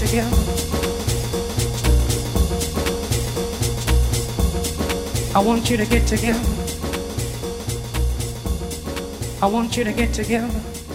together. I want you to get together. I want you to get together.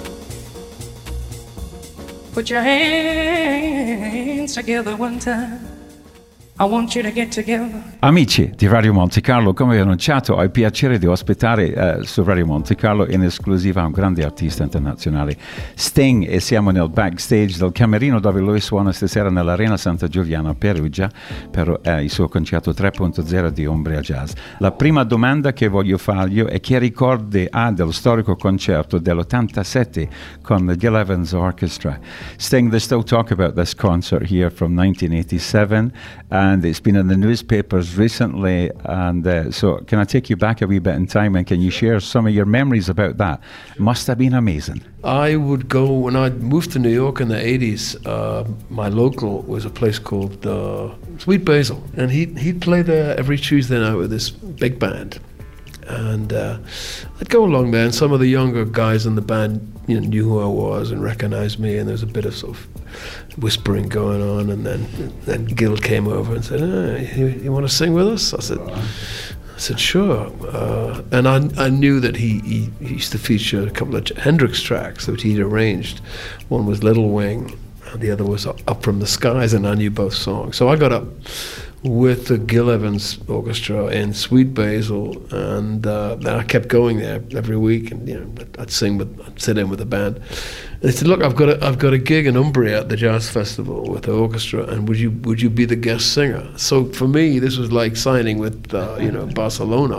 Put your hands together one time. I want you to get together. Amici di Radio Monte Carlo, come annunciato, ho il piacere di ospitare su Radio Monte Carlo in esclusiva un grande artista internazionale, Sting, e siamo nel backstage del camerino dove lui suona stasera nell'Arena Santa Giuliana a Perugia per il suo concerto 3.0 di Umbria Jazz. La prima domanda che voglio fargli è che ricordi ha del storico concerto dell'87 con the Gil Evans Orchestra. Sting, there's still talk about this concert here from 1987. And it's been in the newspapers recently, and so can I take you back a wee bit in time, and can you share some of your memories about that? It must have been amazing. I would go, when I moved to New York in the 80s, my local was a place called Sweet Basil, and he'd play there every Tuesday night with this big band. And I'd go along there, and some of the younger guys in the band knew who I was and recognized me, and there was a bit of sort of whispering going on, and then Gil came over and said, you want to sing with us? I said sure. And I knew that he used to feature a couple of Hendrix tracks that he'd arranged. One was Little Wing, and the other was Up From the Skies, and I knew both songs. So I got up with the Gil Evans Orchestra in Sweet Basil, and then I kept going there every week, and I'd sit in with the band. And they said, "Look, I've got a gig in Umbria at the Jazz Festival with the orchestra, and would you be the guest singer?" So for me, this was like signing with Barcelona.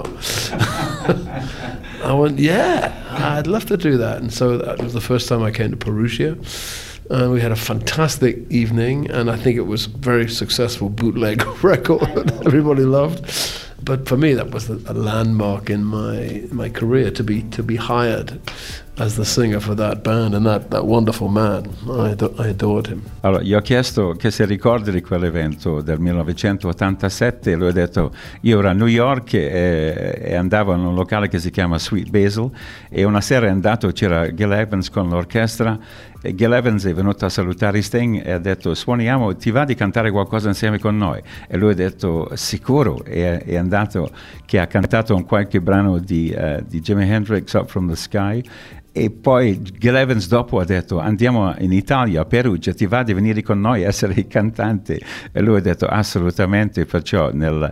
I went, "Yeah, I'd love to do that." And so that was the first time I came to Perugia. We had a fantastic evening, and I think it was a very successful bootleg record that everybody loved. But for me, that was a landmark in my career, to be hired as the singer for that band, and that wonderful man. I adored him. Allora, gli ho chiesto che se ricordi di quell'evento del 1987, e lui ha detto, io ero a New York e andavo in un locale che si chiama Sweet Basil, e una sera è andato, c'era Gil Evans con l'orchestra, e Gil Evans è venuto a salutare Sting e ha detto, suoniamo, ti va di cantare qualcosa insieme con noi? E lui ha detto, sicuro, e è andato, che ha cantato un qualche brano di Jimi Hendrix, Up From the Sky. E poi Gil Evans dopo ha detto, andiamo in Italia, a Perugia, ti va di venire con noi a essere il cantante? E lui ha detto assolutamente, perciò nel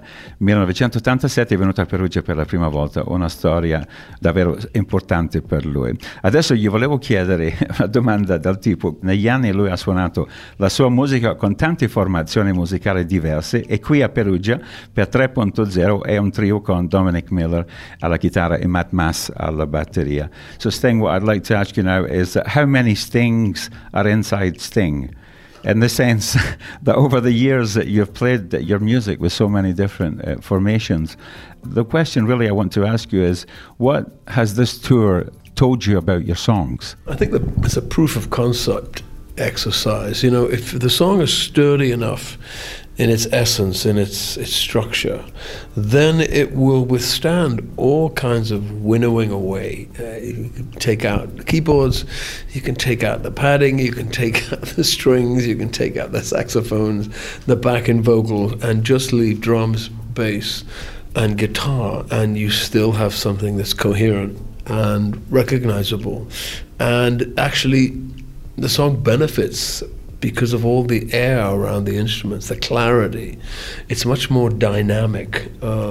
1987 è venuto a Perugia per la prima volta, una storia davvero importante per lui. Adesso gli volevo chiedere una domanda del tipo, negli anni lui ha suonato la sua musica con tante formazioni musicali diverse, e qui a Perugia per 3.0 è un trio con Dominic Miller alla chitarra e Matt Mass alla batteria. So Sting, what I'd like to ask you now is how many Stings are inside Sting? In the sense that over the years that you've played your music with so many different formations, the question really I want to ask you is, what has this tour told you about your songs? I think that it's a proof of concept exercise. If the song is sturdy enough in its essence, in its structure, then it will withstand all kinds of winnowing away. You can take out the keyboards, you can take out the padding, you can take out the strings, you can take out the saxophones, the backing vocals, and just leave drums, bass, and guitar, and you still have something that's coherent and recognizable. And actually, the song benefits because of all the air around the instruments, the clarity. It's much more dynamic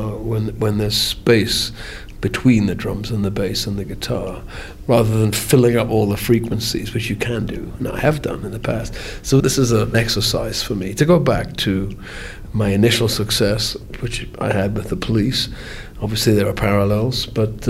when there's space between the drums and the bass and the guitar, rather than filling up all the frequencies, which you can do, and I have done in the past. So this is an exercise for me to go back to my initial success, which I had with the Police. Obviously there are parallels, but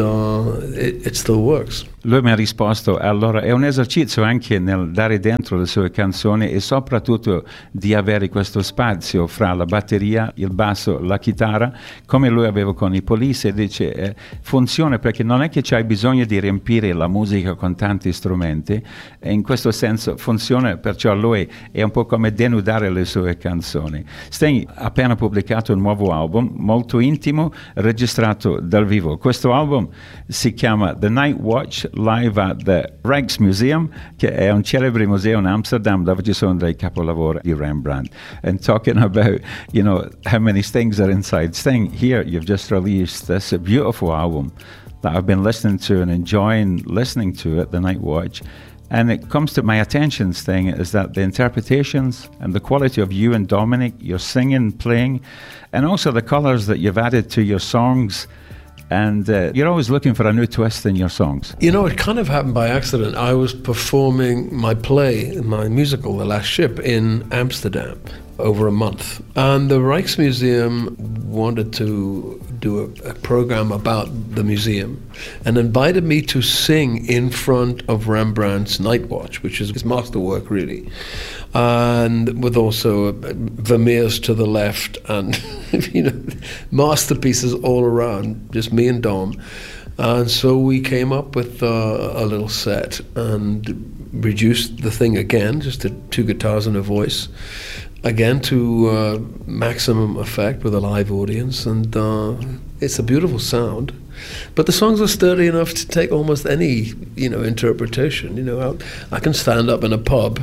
it still works. Lui mi ha risposto, allora è un esercizio anche nel dare dentro le sue canzoni e soprattutto di avere questo spazio fra la batteria, il basso, la chitarra, come lui aveva con i Police, e dice funziona perché non è che c'hai bisogno di riempire la musica con tanti strumenti, e in questo senso funziona, perciò lui è un po' come denudare le sue canzoni. Sting ha appena pubblicato un nuovo album molto intimo registrato dal vivo. Questo album si chiama The Night Watch Live at the Rijksmuseum, che è un celebre museo in Amsterdam dove ci sono dei capolavori di Rembrandt. And talking about, you know, how many Stings are inside Sting, here you've just released this beautiful album that I've been listening to and enjoying listening to it, The Night Watch. And it comes to my attention, Sting, is that the interpretations and the quality of you and Dominic, your singing, playing, and also the colours that you've added to your songs. And you're always looking for a new twist in your songs. You know, it kind of happened by accident. I was performing my play, my musical, The Last Ship, in Amsterdam over a month. And the Rijksmuseum wanted to do a program about the museum and invited me to sing in front of Rembrandt's Night Watch, which is his masterwork, really. And with also Vermeers to the left and, you know, masterpieces all around, just me and Dom. And so we came up with a little set and reduced the thing again, just to 2 guitars and a voice, again to maximum effect with a live audience. And it's a beautiful sound. But the songs are sturdy enough to take almost any, you know, interpretation. You know, I can stand up in a pub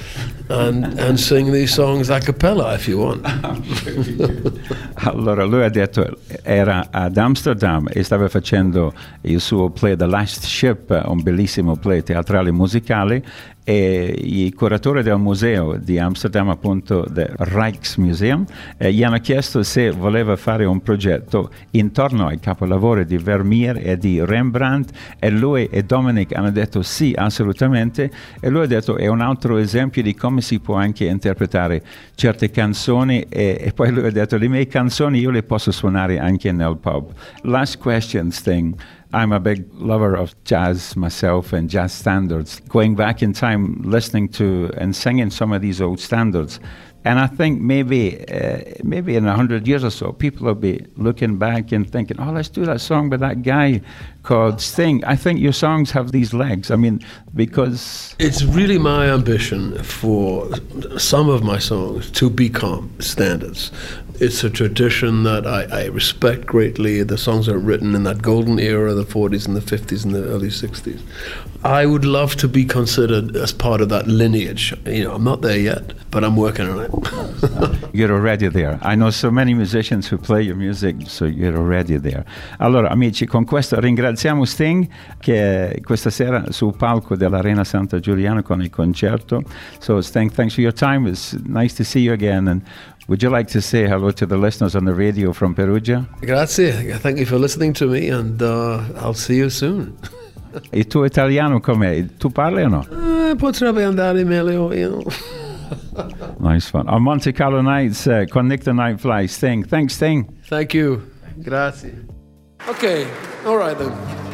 and sing these songs a cappella if you want. Allora lui ha detto era ad Amsterdam e stava facendo il suo play The Last Ship, un bellissimo play teatrale musicale, e i curatori del museo di Amsterdam, appunto del Rijksmuseum, gli hanno chiesto se voleva fare un progetto intorno ai capolavori di Vermeer e di Rembrandt, e lui e Dominic hanno detto sì, assolutamente, e lui ha detto è un altro esempio di come si può anche interpretare certe canzoni, e poi lui ha detto le mie canzoni io le posso suonare anche nel pub. Last question, Sting. I'm a big lover of jazz myself and jazz standards. Going back in time, listening to and singing some of these old standards. And I think maybe in 100 years or so, people will be looking back and thinking, oh, let's do that song by that guy called Sting. I think your songs have these legs. I mean, because... It's really my ambition for some of my songs to become standards. It's a tradition that I respect greatly. The songs are written in that golden era, the 40s and the 50s and the early 60s. I would love to be considered as part of that lineage. You know, I'm not there yet, but I'm working on it. You're already there. I know so many musicians who play your music, so you're already there. Allora, amici, con questo ringraziamo Sting, che è questa sera sul palco dell'Arena Santa Giuliano con il concerto. So, Sting, thanks for your time. It's nice to see you again. And would you like to say hello to the listeners on the radio from Perugia? Grazie. Thank you for listening to me, and I'll see you soon. Il tuo italiano com'è? Tu parli o no? Potrebbe andare meglio, you know. Nice one. On Monte Carlo Nights con Nick the Nightfly. Sting. Thanks, Sting. Thank you. Grazie. Okay. All right then.